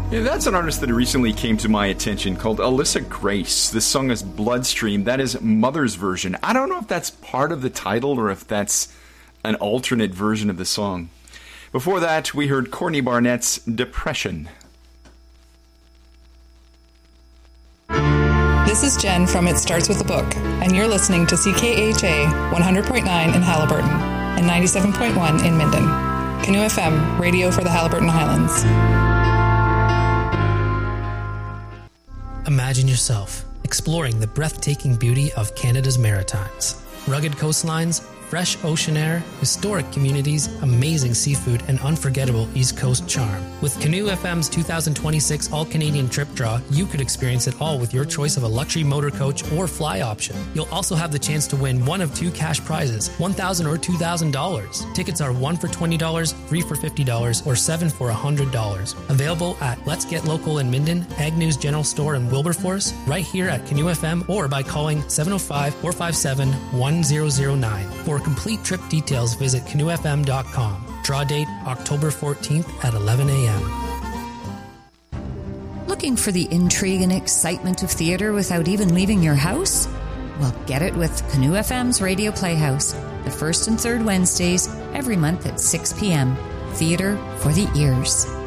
Yeah, that's an artist that recently came to my attention called Alyssa Grace. This song is Bloodstream. That is Mother's version. I don't know if that's part of the title or if that's an alternate version of the song. Before that, we heard Courtney Barnett's Depression. This is Jen from It Starts With a Book, and you're listening to CKHA 100.9 in Haliburton and 97.1 in Minden. Canoe FM, radio for the Haliburton Highlands. Imagine yourself exploring the breathtaking beauty of Canada's Maritimes. Rugged coastlines, fresh ocean air, historic communities, amazing seafood, and unforgettable East Coast charm. With Canoe FM's 2026 All-Canadian Trip Draw, you could experience it all with your choice of a luxury motor coach or fly option. You'll also have the chance to win one of two cash prizes, $1,000 or $2,000. Tickets are $1 for $20, 3 for $50, or 7 for $100. Available at Let's Get Local in Minden, Ag News General Store in Wilberforce, right here at Canoe FM, or by calling 705-457-1009. For complete trip details, visit canoefm.com. Draw date October 14th at 11 a.m. Looking for the intrigue and excitement of theater without even leaving your house? Well, get it with Canoe FM's Radio Playhouse, the first and third Wednesdays every month at 6 p.m. Theater for the ears.